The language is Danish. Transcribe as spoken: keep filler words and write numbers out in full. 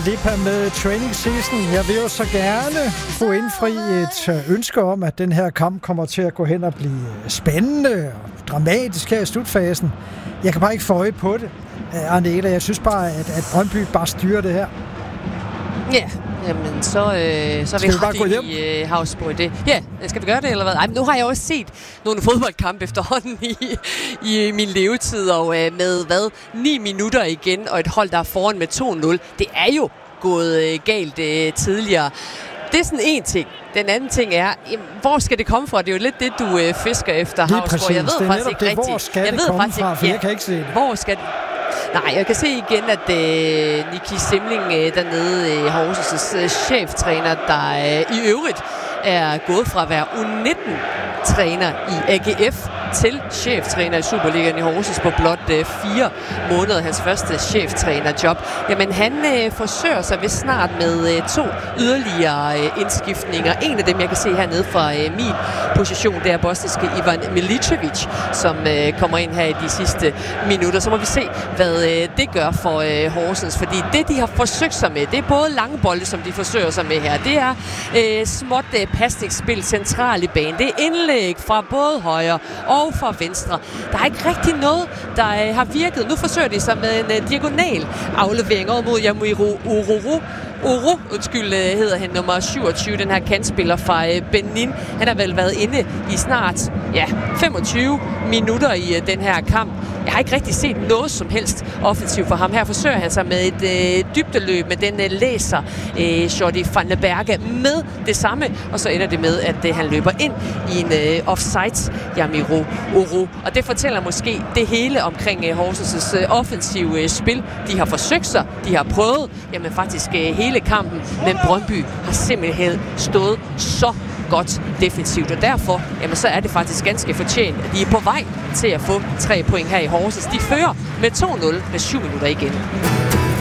Lipa med Training Season. Jeg vil jo så gerne kunne indfri et ønske om, at den her kamp kommer til at gå hen og blive spændende og dramatisk her i slutfasen. Jeg kan bare ikke få øje på det, Arnela. Jeg synes bare, at, at Brøndby bare styrer det her. Ja, jamen så, øh, så er vi, vi bare gå hjem i øh, Havsborg i det. Ja, skal vi gøre det, eller hvad? Ej, nu har jeg også set nogle fodboldkampe efterhånden i, i min levetid, og øh, med hvad? ni minutter igen, og et hold, der er foran med to nul. Det er jo gået øh, galt øh, tidligere. Det er sådan en ting. Den anden ting er, jamen, hvor skal det komme fra? Det er jo lidt det, du øh, fisker efter, Havsborg. Jeg ved det faktisk ikke det. rigtigt. Hvor skal jeg det ved komme faktisk fra? For ja, jeg kan ikke se det. Hvor skal det? Nej, jeg kan se igen, at øh, Niki Simling øh, dernede, øh, Horsens' øh, cheftræner, der øh, i øvrigt er gået fra at være U nitten-træner i A G F til cheftræner i Superligaen i Horsens på blot øh, fire måneder, hans første cheftrænerjob. Jamen, han øh, forsøger sig vist snart med øh, to yderligere øh, indskiftninger. En af dem, jeg kan se hernede fra øh, min position, det er bosniske Ivan Milicevic, som øh, kommer ind her i de sidste minutter. Så må vi se, hvad øh, det gør for øh, Horsens, fordi det, de har forsøgt sig med, det er både lange bolde, som de forsøger sig med her. Det er øh, småt øh, pasningsspil centralt i banen. Det er indlæg fra både højre og fra venstre. Der er ikke rigtig noget, der øh, har virket. Nu forsøger de sig med en øh, diagonal aflevering over mod Yamiro Ororo. Oro, undskyld, hedder han, nummer syvogtyve, den her kantspiller fra øh, Benin. Han har vel været inde i snart ja, femogtyve minutter i øh, den her kamp. Jeg har ikke rigtig set noget som helst offensivt for ham. Her forsøger han sig med et øh, dybdeløb med den øh, læser øh, Jordi van den Berge med det samme. Og så ender det med, at øh, han løber ind i en øh, offside, Yamiro Oro. Og det fortæller måske det hele omkring øh, Horsens' øh, offensive øh, spil. De har forsøgt sig, de har prøvet, jamen faktisk øh, hele kampen. Men Brøndby har simpelthen stået så godt defensivt, og derfor jamen, så er det faktisk ganske fortjent, at de er på vej til at få tre point her i Horsens. De fører med to nul med syv minutter igen.